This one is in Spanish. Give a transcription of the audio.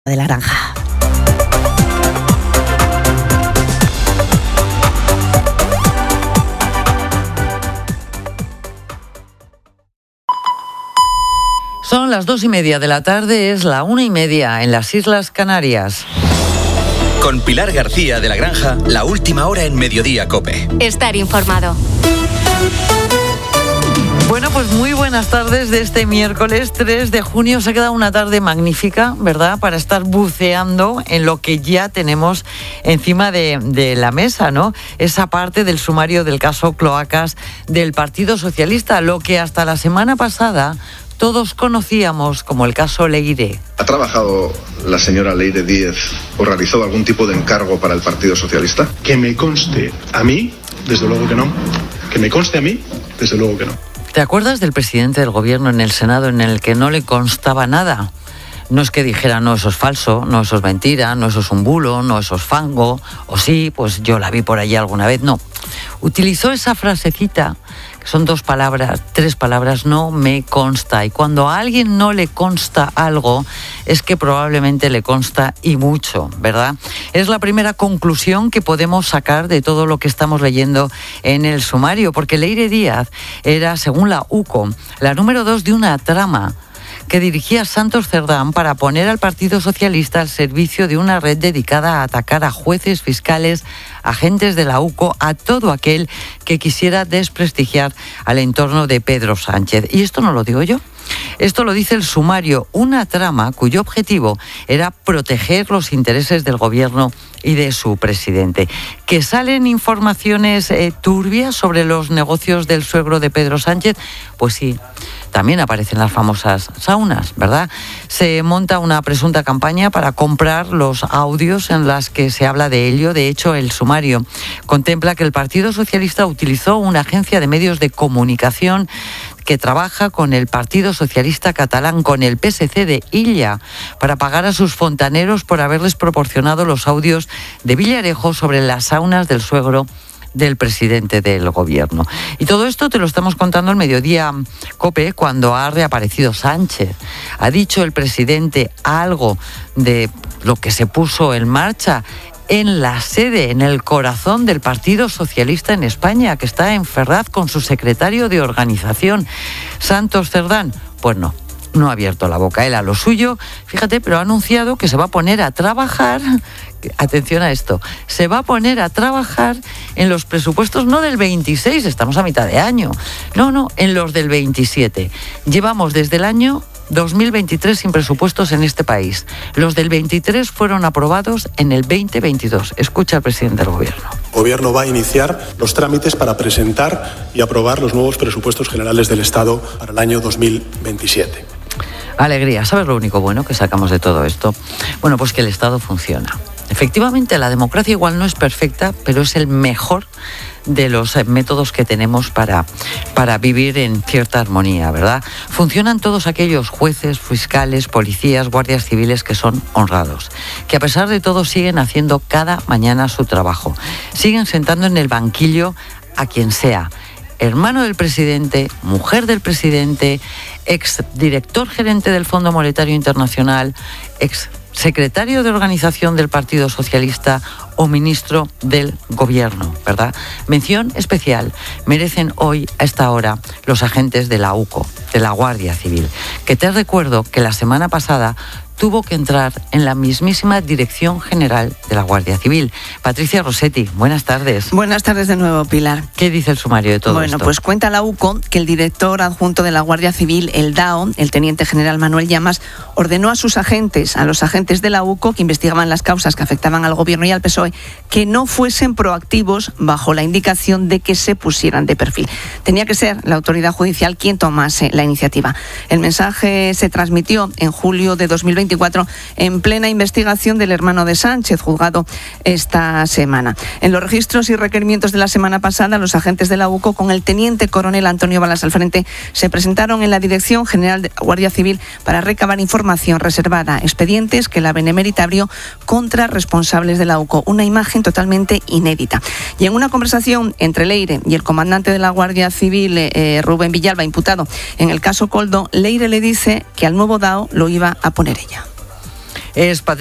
de la Granja. Son las 2:30 de la tarde, es la 1:30 en las Islas Canarias. Con Pilar García de la Granja, la última hora en Mediodía COPE. Estar informado. Bueno, pues muy buenas tardes de este miércoles 3 de junio. Se ha quedado una tarde magnífica, ¿verdad? Para estar buceando en lo que ya tenemos encima de la mesa, ¿no? Esa parte del sumario del caso Cloacas del Partido Socialista, lo que hasta la semana pasada todos conocíamos como el caso Leire. ¿Ha trabajado la señora Leire Díez o realizó algún tipo de encargo para el Partido Socialista? Que me conste a mí, desde luego que no. Que me conste a mí, desde luego que no. ¿Te acuerdas del presidente del gobierno en el Senado en el que no le constaba nada? No es que dijera, no, eso es falso, no, eso es mentira, no, eso es un bulo, no, eso es fango, o sí, pues yo la vi por allí alguna vez. No, utilizó esa frasecita, que son tres palabras, no me consta. Y cuando a alguien no le consta algo, es que probablemente le consta y mucho, ¿verdad? Es la primera conclusión que podemos sacar de todo lo que estamos leyendo en el sumario, porque Leire Díaz era, según la UCO, la número 2 de una trama que dirigía Santos Cerdán para poner al Partido Socialista al servicio de una red dedicada a atacar a jueces, fiscales, agentes de la UCO, a todo aquel que quisiera desprestigiar al entorno de Pedro Sánchez. Y esto no lo digo yo. Esto lo dice el sumario, una trama cuyo objetivo era proteger los intereses del gobierno y de su presidente. ¿Que salen informaciones turbias sobre los negocios del suegro de Pedro Sánchez? Pues sí, también aparecen las famosas saunas, ¿verdad? Se monta una presunta campaña para comprar los audios en las que se habla de ello. De hecho, el sumario contempla que el Partido Socialista utilizó una agencia de medios de comunicación que trabaja con el Partido Socialista Catalán, con el PSC de Illa, para pagar a sus fontaneros por haberles proporcionado los audios de Villarejo sobre las saunas del suegro del presidente del gobierno. Y todo esto te lo estamos contando en Mediodía COPE cuando ha reaparecido Sánchez. ¿Ha dicho el presidente algo de lo que se puso en marcha en la sede, en el corazón del Partido Socialista en España, que está en Ferraz con su secretario de organización, Santos Cerdán? Pues no ha abierto la boca él a lo suyo, fíjate, pero ha anunciado que se va a poner a trabajar, atención a esto, se va a poner a trabajar en los presupuestos no del 26, estamos a mitad de año, no, en los del 27. Llevamos desde el año 2023 sin presupuestos en este país. Los del 23 fueron aprobados en el 2022. Escucha al presidente del gobierno. El gobierno va a iniciar los trámites para presentar y aprobar los nuevos presupuestos generales del Estado para el año 2027. Alegría. ¿Sabes lo único bueno que sacamos de todo esto? Bueno, pues que el Estado funciona. Efectivamente, la democracia igual no es perfecta, pero es el mejor de los métodos que tenemos para vivir en cierta armonía, ¿verdad? Funcionan todos aquellos jueces, fiscales, policías, guardias civiles que son honrados, que a pesar de todo siguen haciendo cada mañana su trabajo, siguen sentando en el banquillo a quien sea, hermano del presidente, mujer del presidente, ex director gerente del Fondo Monetario Internacional, ex secretario de organización del Partido Socialista o ministro del Gobierno, ¿verdad? Mención especial merecen hoy, a esta hora, los agentes de la UCO, de la Guardia Civil, que te recuerdo que la semana pasada tuvo que entrar en la mismísima Dirección General de la Guardia Civil. Patricia Rossetti, buenas tardes. Buenas tardes de nuevo, Pilar. ¿Qué dice el sumario de todo esto? Bueno, pues cuenta la UCO que el director adjunto de la Guardia Civil, el DAO, el teniente general Manuel Llamas, ordenó a sus agentes, a los agentes de la UCO que investigaban las causas que afectaban al gobierno y al PSOE, que no fuesen proactivos bajo la indicación de que se pusieran de perfil. Tenía que ser la autoridad judicial quien tomase la iniciativa. El mensaje se transmitió en julio de 2024 en plena investigación del hermano de Sánchez, juzgado esta semana. En los registros y requerimientos de la semana pasada, los agentes de la UCO, con el teniente coronel Antonio Balas al frente, se presentaron en la Dirección General de la Guardia Civil para recabar información reservada, expedientes que la Benemérita abrió contra responsables de la UCO. Una imagen totalmente inédita. Y en una conversación entre Leire y el comandante de la Guardia Civil, Rubén Villalba, imputado en el caso Koldo, Leire le dice que al nuevo DAO lo iba a poner ella. es